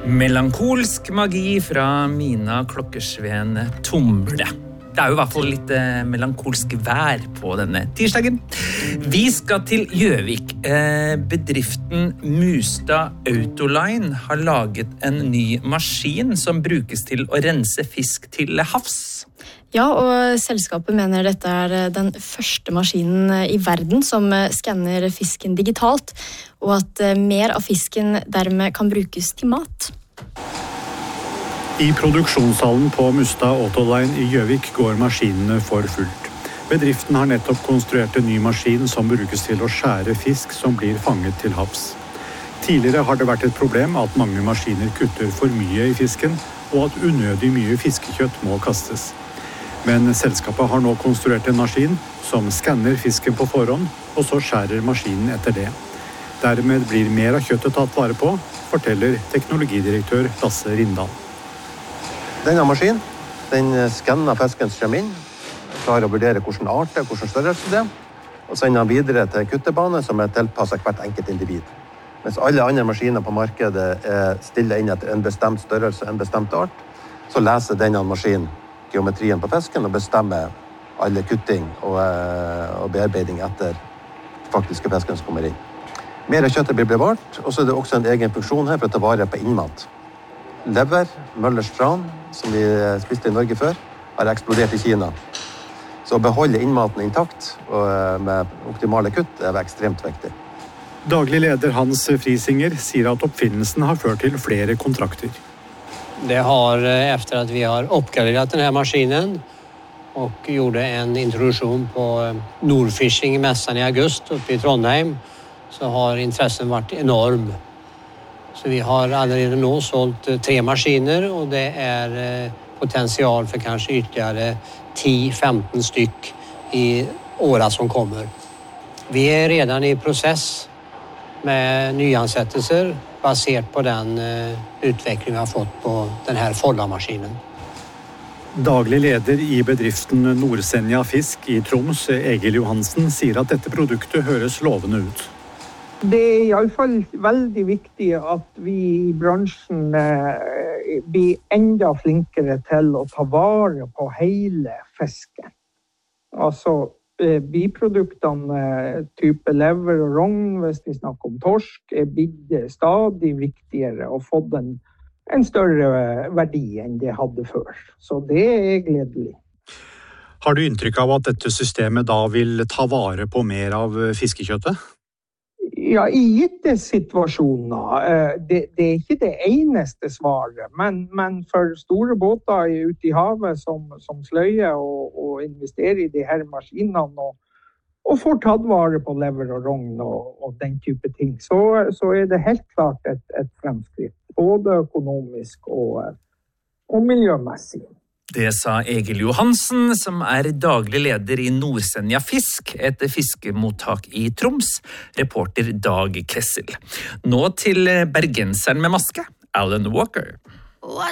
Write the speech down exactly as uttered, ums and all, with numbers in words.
Melankolsk magi fra Mina Klokkersveen Tomble. Det er jo i hvert fall litt eh, melankolsk vær på denne tirsdagen. Vi skal til Gjøvik. Eh, bedriften Mustad Autoline har laget en ny maskin som brukes til å rense fisk til havs. Ja, og selskapet mener dette er den første maskinen i verden som skanner fisken digitalt, og at mer av fisken dermed kan brukes til mat. I produksjonshallen på Mustad Autoline i Gjøvik går maskinene for fullt. Bedriften har nettopp konstruert en ny maskin som brukes til å skjære fisk som blir fanget til havs. Tidligere har det vært et problem at mange maskiner kutter for mye i fisken, og at unødig mye fiskekjøtt må kastes. Men selskapet har nå konstruert en maskin som skanner fisken på forhånd, og så skjærer maskinen etter det. Dermed blir mer av kjøttet tatt vare på, forteller teknologidirektør Lasse Rindal. Denne maskinen, den skanner fisken som kommer inn, klarer å vurdere hvilken art det er, hvilken størrelse det er, og sender den videre til kuttebane som er tilpasset hvert enkelt individ. Mens alle andre maskiner på markedet er stille inn etter en bestemt størrelse, en bestemt art, så leser denne maskinen geometrien på fisken og bestemmer alle kutting og, og bearbeiding etter faktiske fisken som kommer inn. Mer av kjøttet blir bevart, og så er det også en egen funksjon her for å ta vare på innmat. Lever, Møllers tran, som vi spiste i Norge før, har eksplodert i Kina. Så å beholde innmaten intakt og med optimale kutt er ekstremt viktig. Daglig leder Hans Frisinger sier at oppfinnelsen har ført til flere kontrakter. Det har, efter att vi har uppgraderat den här maskinen och gjorde en introduktion på Nordfishing i mässan i augusti uppe i Trondheim, så har intressen varit enorm. Så vi har allerede nå sålt tre maskiner, och det är potential för kanske ytterligare tio femton styck i åra som kommer. Vi är redan i process med nyansättelser basert på den uh, utvikling vi har fått på den her Folla-maskinen. Daglig leder i bedriften Nordsenja Fisk i Troms, Egil Johansen, sier at dette produktet høres lovende ut. Det er i alle fall veldig viktig at vi i bransjen eh, blir enda flinkere til å ta vare på hele fisken. Altså biproduktene type lever og rogn, hvis vi snakker om torsk, er blitt stadig viktigere og fått en, en større verdi enn det hadde før. Så det er gledelig. Har du inntrykk av at dette systemet da vil ta vare på mer av fiskekjøttet? Ja, i gitte situasjoner. Det, det er ikke det eneste svaret, men, men for store båter ute i havet som, som sløyer og, og investerer i de her maskinene og, og får tatt vare på lever og rogn og, og den type ting, så, så er det helt klart et, et fremskritt, både økonomisk og, og miljømessig. Det sa Egil Johansen, som er daglig leder i Nordsenja Fisk, et fiskemottak i Troms, reporter Dag Kessel. Nå til bergenseren med maske, Alan Walker. What